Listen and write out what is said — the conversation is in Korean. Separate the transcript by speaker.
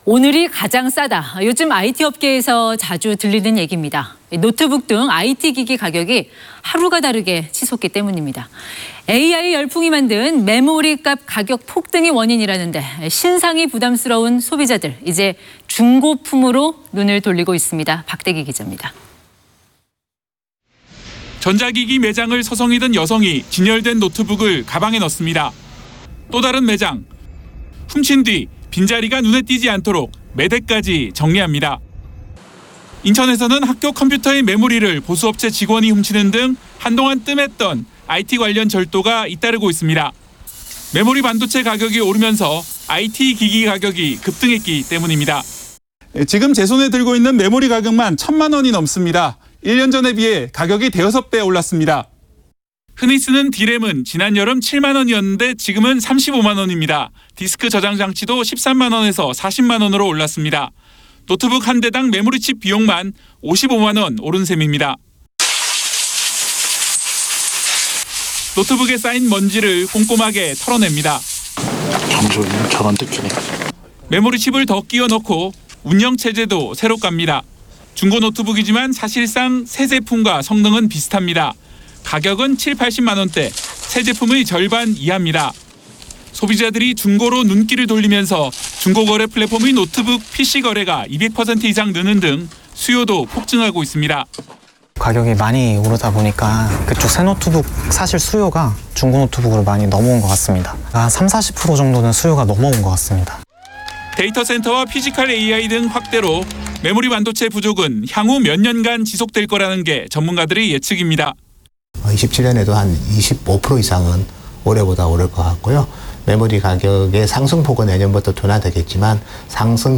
Speaker 1: 오늘이 가장 싸다. 요즘 IT 업계에서 자주 들리는 얘기입니다. 노트북 등 IT 기기 가격이 하루가 다르게 치솟기 때문입니다. AI 열풍이 만든 메모리 값 가격 폭등이 원인이라는데 신상이 부담스러운 소비자들, 이제 중고품으로 눈을 돌리고 있습니다. 박대기 기자입니다.
Speaker 2: 전자기기 매장을 서성이던 여성이 진열된 노트북을 가방에 넣습니다. 또 다른 매장, 훔친 뒤 빈자리가 눈에 띄지 않도록 매대까지 정리합니다. 인천에서는 학교 컴퓨터의 메모리를 보수업체 직원이 훔치는 등 한동안 뜸했던 IT 관련 절도가 잇따르고 있습니다. 메모리 반도체 가격이 오르면서 IT 기기 가격이 급등했기 때문입니다. 지금 제 손에 들고 있는 메모리 가격만 1,000만 원이 넘습니다. 1년 전에 비해 가격이 대여섯 배 올랐습니다. 흔히 쓰는 D램은 지난 여름 7만 원이었는데 지금은 35만 원입니다. 디스크 저장 장치도 13만 원에서 40만 원으로 올랐습니다. 노트북 한 대당 메모리 칩 비용만 55만 원 오른 셈입니다. 노트북에 쌓인 먼지를 꼼꼼하게 털어냅니다.
Speaker 3: 점점 저런 느낌이.
Speaker 2: 메모리 칩을 더 끼워 넣고 운영 체제도 새로 깝니다. 중고 노트북이지만 사실상 새 제품과 성능은 비슷합니다. 가격은 7, 80만 원대, 새 제품의 절반 이하입니다. 소비자들이 중고로 눈길을 돌리면서 중고거래 플랫폼의 노트북 PC 거래가 200% 이상 느는 등 수요도 폭증하고 있습니다.
Speaker 4: 가격이 많이 오르다 보니까 그쪽 새 노트북 사실 수요가 중고 노트북으로 많이 넘어온 것 같습니다. 한 30-40% 정도는 수요가 넘어온 것 같습니다.
Speaker 2: 데이터 센터와 피지컬 AI 등 확대로 메모리 반도체 부족은 향후 몇 년간 지속될 거라는 게 전문가들의 예측입니다.
Speaker 5: 27년에도 한 25% 이상은 올해보다 오를 것 같고요. 메모리 가격의 상승폭은 내년부터 둔화되겠지만 상승